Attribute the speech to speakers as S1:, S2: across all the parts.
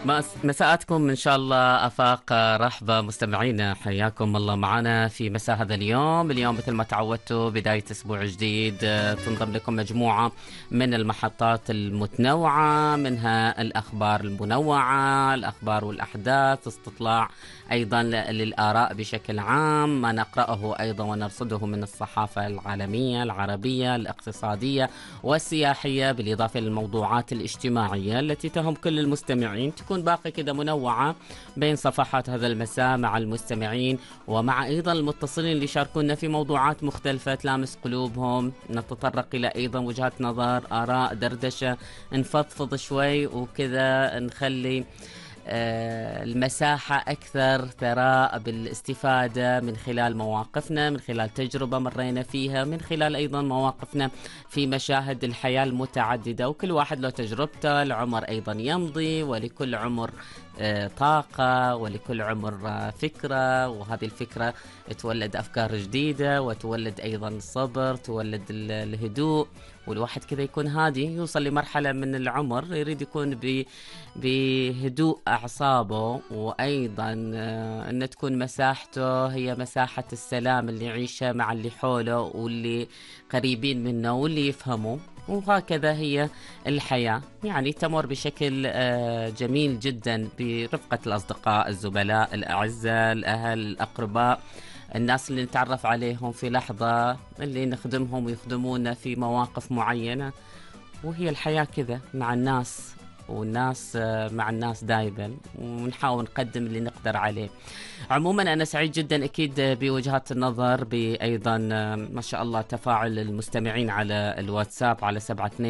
S1: مساءاتكم إن شاء الله أفاق رحبة مستمعينا، حياكم الله معنا في مساء هذا اليوم مثل ما تعودتوا بداية أسبوع جديد، تنضم لكم مجموعة من المحطات المتنوعة، منها الأخبار المنوعة، الأخبار والأحداث، استطلاع أيضا للآراء بشكل عام، ما نقرأه أيضا ونرصده من الصحافة العالمية العربية الاقتصادية والسياحية، بالإضافة للموضوعات الاجتماعية التي تهم كل المستمعين. تكون باقي كده منوعة بين صفحات هذا المساء مع المستمعين ومع أيضا المتصلين اللي يشاركونا في موضوعات مختلفة تلامس قلوبهم. نتطرق إلى أيضا وجهات نظر، آراء، دردشة، نفضفض شوي وكذا، نخلي المساحة أكثر ثراء بالاستفادة من خلال مواقفنا، من خلال تجربة مرينا فيها، من خلال أيضا مواقفنا في مشاهد الحياة المتعددة، وكل واحد له تجربته. العمر أيضا يمضي، ولكل عمر طاقة، ولكل عمر فكرة، وهذه الفكرة تولد أفكار جديدة، وتولد أيضا الصبر، تولد الهدوء، والواحد كذا يكون هادي، يوصل لمرحلة من العمر يريد يكون بهدوء أعصابه، وأيضا أن تكون مساحته هي مساحة السلام اللي يعيشها مع اللي حوله واللي قريبين منه واللي يفهمه. وهكذا هي الحياة، يعني تمر بشكل جميل جدا برفقة الأصدقاء، الزملاء، الأعزاء، الأهل، الأقرباء، الناس اللي نتعرف عليهم في لحظة، اللي نخدمهم ويخدمونا في مواقف معينة. وهي الحياة كذا مع الناس، والناس مع الناس دايما، ونحاول نقدم اللي نقدر عليه. عموما أنا سعيد جدا أكيد بوجهات النظر، بأيضا ما شاء الله تفاعل المستمعين على الواتساب على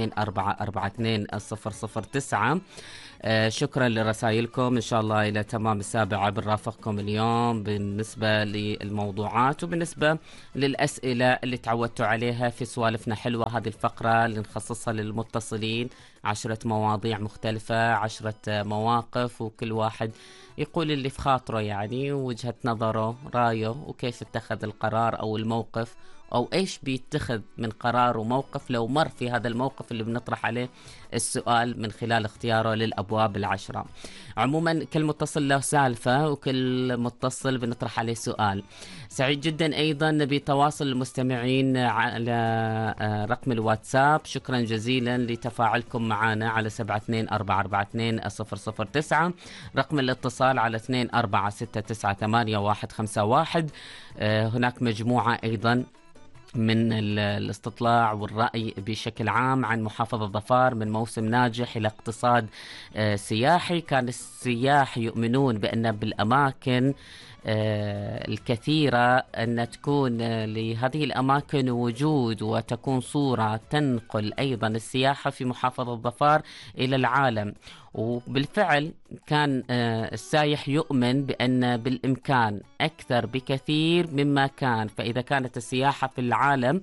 S1: 72422009. شكرا لرسائلكم، إن شاء الله إلى تمام 7 بنرافقكم اليوم بالنسبة للموضوعات وبالنسبة للأسئلة اللي تعودتوا عليها في سوالفنا حلوة. هذه الفقرة اللي نخصصها للمتصلين، 10 مواضيع مختلفة، 10 مواقف، وكل واحد يقول اللي في خاطره، يعني وجهة نظره، رايه، وكيف اتخذ القرار أو الموقف، أو إيش بيتخذ من قرار وموقف لو مر في هذا الموقف اللي بنطرح عليه السؤال من خلال اختياره للأبواب 10. عموما كل متصل له سالفة، وكل متصل بنطرح عليه سؤال. سعيد جدا أيضا بتواصل المستمعين على رقم الواتساب. شكرا جزيلا لتفاعلكم معنا على 72442009. رقم الاتصال على 24698151. هناك مجموعة أيضا من الاستطلاع والرأي بشكل عام عن محافظة ظفار، من موسم ناجح إلى اقتصاد سياحي. كان السياح يؤمنون بأن بالأماكن الكثيرة أن تكون لهذه الأماكن وجود، وتكون صورة تنقل أيضا السياحة في محافظة ظفار إلى العالم. وبالفعل كان السائح يؤمن بأن بالإمكان أكثر بكثير مما كان، فإذا كانت السياحة في العالم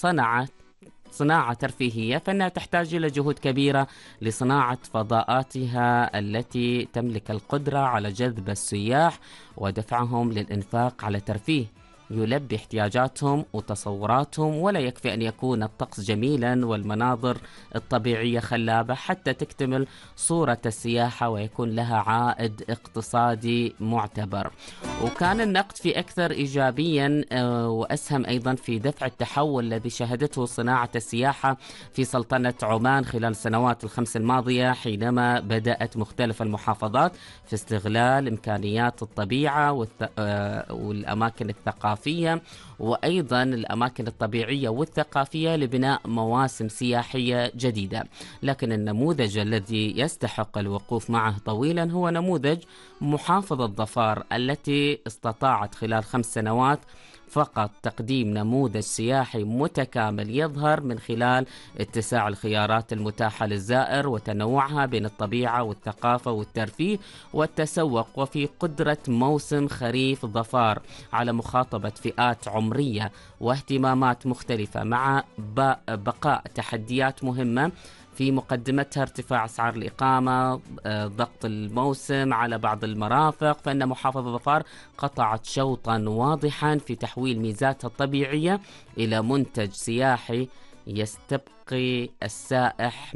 S1: صناعة ترفيهية، فإنها تحتاج إلى جهود كبيرة لصناعة فضاءاتها التي تملك القدرة على جذب السياح ودفعهم للإنفاق على ترفيه يلبي احتياجاتهم وتصوراتهم. ولا يكفي أن يكون الطقس جميلا والمناظر الطبيعية خلابة حتى تكتمل صورة السياحة ويكون لها عائد اقتصادي معتبر. وكان النقد في أكثر إيجابيا، وأسهم أيضا في دفع التحول الذي شهدته صناعة السياحة في سلطنة عمان خلال السنوات ال5 الماضية، حينما بدأت مختلف المحافظات في استغلال إمكانيات الطبيعة والأماكن الثقافية، وأيضا الأماكن الطبيعية والثقافية لبناء مواسم سياحية جديدة. لكن النموذج الذي يستحق الوقوف معه طويلا هو نموذج محافظة ظفار، التي استطاعت خلال 5 سنوات فقط تقديم نموذج سياحي متكامل يظهر من خلال اتساع الخيارات المتاحة للزائر وتنوعها بين الطبيعة والثقافة والترفيه والتسوق، وفي قدرة موسم خريف ظفار على مخاطبة فئات عمرية واهتمامات مختلفة، مع بقاء تحديات مهمة في مقدمتها ارتفاع أسعار الإقامة، ضغط الموسم على بعض المرافق. فإن محافظة ظفار قطعت شوطا واضحا في تحويل ميزاتها الطبيعية إلى منتج سياحي يستبقي السائح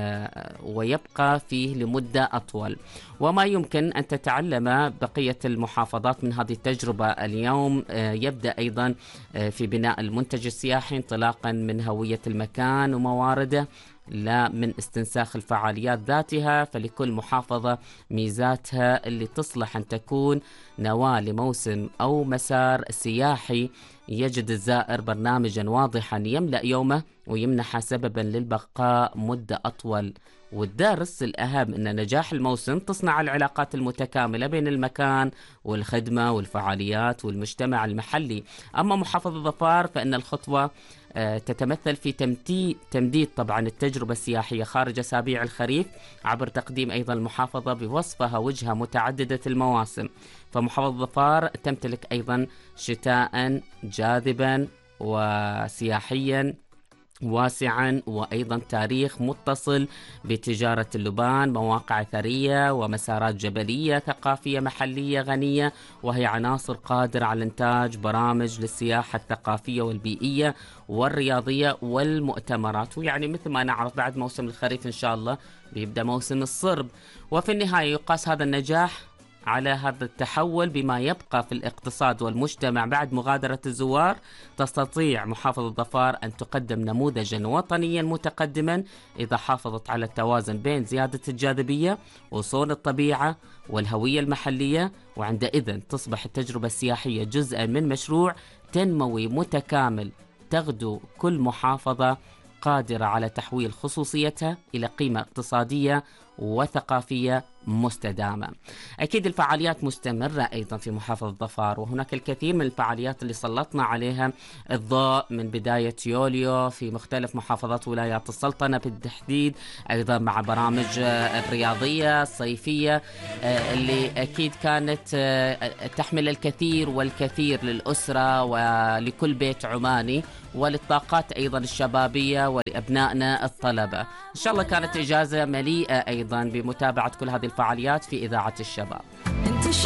S1: ويبقى فيه لمدة أطول. وما يمكن أن تتعلم بقية المحافظات من هذه التجربة اليوم يبدأ أيضا في بناء المنتج السياحي انطلاقا من هوية المكان وموارده، لا من استنساخ الفعاليات ذاتها. فلكل محافظة ميزاتها اللي تصلح أن تكون نواة لموسم أو مسار سياحي يجد الزائر برنامجا واضحا يملأ يومه ويمنح سببا للبقاء مدة أطول. والدرس الأهم أن نجاح الموسم تصنع العلاقات المتكاملة بين المكان والخدمة والفعاليات والمجتمع المحلي. أما محافظة ظفار فإن الخطوة تتمثل في تمديد طبعا التجربة السياحية خارج أسابيع الخريف عبر تقديم أيضا المحافظة بوصفها وجهة متعددة المواسم. فمحافظة ظفار تمتلك أيضا شتاء جاذبا وسياحيا واسعا، وأيضا تاريخ متصل بتجارة اللبان، مواقع أثرية ومسارات جبلية ثقافية محلية غنية، وهي عناصر قادرة على إنتاج برامج للسياحة الثقافية والبيئية والرياضية والمؤتمرات. ويعني مثل ما نعرف بعد موسم الخريف إن شاء الله بيبدأ موسم الصرب. وفي النهاية يقاس هذا النجاح على هذا التحول بما يبقى في الاقتصاد والمجتمع بعد مغادرة الزوار. تستطيع محافظة ظفار أن تقدم نموذجا وطنيا متقدما إذا حافظت على التوازن بين زيادة الجاذبية وصون الطبيعة والهوية المحلية، وعندئذ تصبح التجربة السياحية جزءا من مشروع تنموي متكامل تغدو كل محافظة قادرة على تحويل خصوصيتها إلى قيمة اقتصادية وثقافية مستدامة. أكيد الفعاليات مستمرة أيضا في محافظة ظفار، وهناك الكثير من الفعاليات اللي سلطنا عليها الضوء من بداية يوليو في مختلف محافظات ولايات السلطنة بالتحديد، أيضا مع برامج الرياضية الصيفية اللي أكيد كانت تحمل الكثير والكثير للأسرة ولكل بيت عماني وللطاقات أيضا الشبابية ولأبنائنا الطلبة. إن شاء الله كانت إجازة مليئة أيضا بمتابعة كل هذه الفعاليات في إذاعة الشباب.